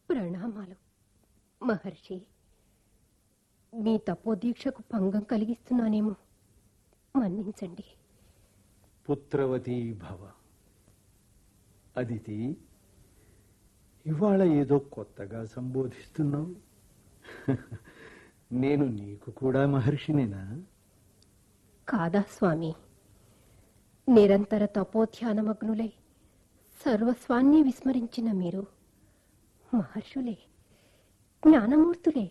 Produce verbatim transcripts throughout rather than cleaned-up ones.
ప్రణామాలు మహర్షి. మీ తపోదీక్షకు భంగం కలిగిస్తున్నానేమో, మన్నించండి. పుత్రవతీ భవ. అదితి, ఇవాళ ఏదో కొత్తగా సంబోధిస్తున్నావు. నేను నీకు కూడా మహర్షినేనా? కాదా స్వామి, నిరంతర తపోధ్యానమగ్నులై సర్వస్వాన్ని విస్మరించిన మీరు మహర్షులే, జ్ఞానమూర్తులే.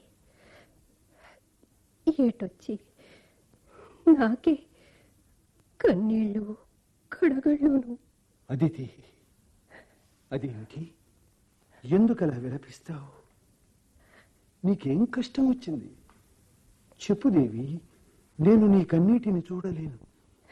ఏటొచ్చి నాకే కన్నీళ్ళు కడగళ్ళును. అదితి, అదేమిటి? ఎందుకలా విలపిస్తావు? నీకేం కష్టం వచ్చింది? చెప్పు దేవి, నేను నీ కన్నీటిని చూడలేను.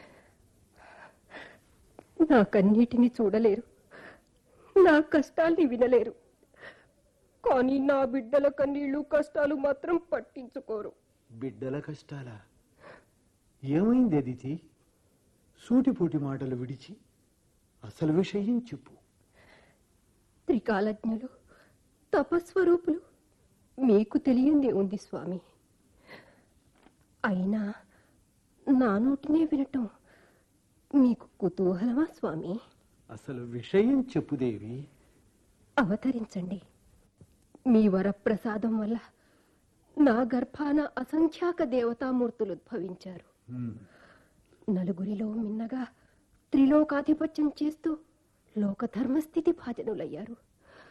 నా కన్నీటిని చూడలేరు, నా కష్టాల్ని వినలేరు, కానీ నా బిడ్డల కన్నీళ్లు కష్టాలు మాత్రం పట్టించుకోరు. బిడ్డల కష్టాలా? ఏమైంది అదితి? సూటిపోటి మాటలు విడిచి అసలు విషయం చెప్పు. త్రికాలజ్ఞులు, తపస్వరూపులు, మీకు తెలియందే ఉంది స్వామి. అయినా నా నోటినే వినటం మీకు కుతూహలమా స్వామి? అసలు విషయం చెప్పుదేవి. అవతరించండి. మీ వరప్రసాదం వల్ల నా గర్భాన అసంఖ్యాక దేవతామూర్తులు ఉద్భవించారు. నలుగురిలో మిన్నగా త్రిలోకాధిపత్యం చేస్తూ లోకధర్మస్థితి భాజనులయ్యారు.